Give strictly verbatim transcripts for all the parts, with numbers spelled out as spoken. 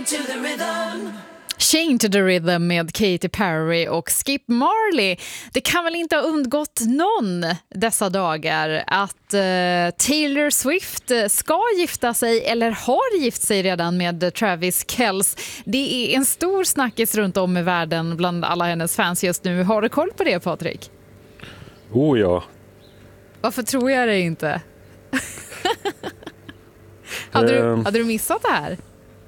to the rhythm. Chained to the Rhythm med Katy Perry och Skip Marley. Det kan väl inte ha undgått någon dessa dagar att uh, Taylor Swift ska gifta sig eller har gift sig redan med Travis Kelce. Det är en stor snackis runt om i världen bland alla hennes fans just nu. Har du koll på det, Patrik? Oh ja. Varför tror jag det inte? hade, du, um. hade du missat det här?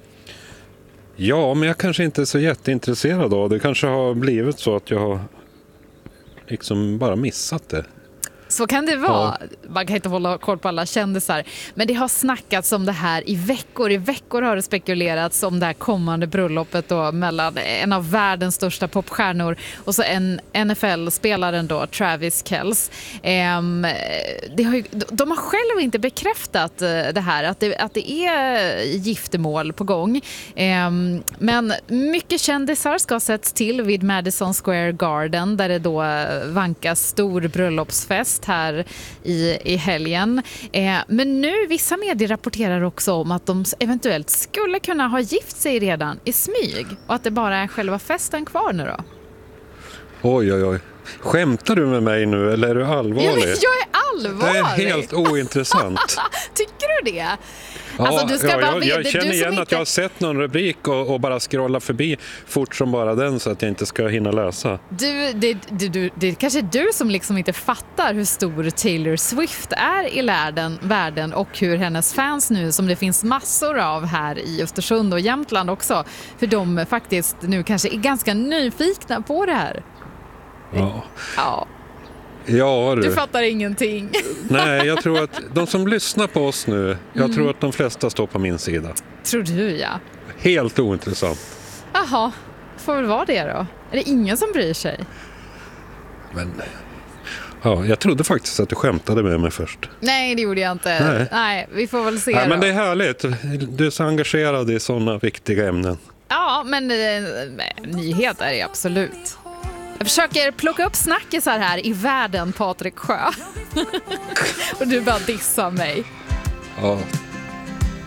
Ja, men jag kanske inte är så jätteintresserad av det. Det kanske har blivit så att jag har liksom bara missat det. Så kan det vara. Ja. Man kan inte hålla koll på alla kändisar. Men det har snackats om det här i veckor. I veckor har det spekulerats om det här kommande bröllopet då mellan en av världens största popstjärnor och så en N F L-spelaren då, Travis Kelce. Ehm, det har ju, de har själva inte bekräftat det här, att det, att det är giftermål på gång. Ehm, men mycket kändisar ska ha setts till vid Madison Square Garden där det då vankas stor bröllopsfest här i, i helgen. Eh, men nu, vissa medier rapporterar också om att de eventuellt skulle kunna ha gift sig redan i smyg och att det bara är själva festen kvar nu då. Oj, oj, oj. Skämtar du med mig nu eller är du allvarlig? Ja, men jag är allvarlig. Det är helt ointressant. Tycker du det? Ja, alltså, du ska ja, bara jag, veta, jag känner du igen inte... att jag har sett någon rubrik och, och bara scrollar förbi fort som bara den så att jag inte ska hinna läsa. Du, det, du, du, det är kanske du som liksom inte fattar hur stor Taylor Swift är i världen, världen och hur hennes fans nu, som det finns massor av här i Östersund och Jämtland också, hur de faktiskt nu kanske är ganska nyfikna på det här. Ja. Ja. Ja, du. Du fattar ingenting. Nej, jag tror att de som lyssnar på oss nu, jag mm. tror att de flesta står på min sida. Tror du, ja. Helt ointressant. Jaha, får väl vara det då. Är det ingen som bryr sig? Men, ja, jag trodde faktiskt att du skämtade med mig först. Nej, det gjorde jag inte. Nej, Nej vi får väl se. Ja, då. men det är härligt. Du är så engagerad i sådana viktiga ämnen. Ja, men eh, nyheter är absolut. Jag försöker plocka upp snackisar här i världen, Patrik Sjö. Och du bara dissar mig. Ja,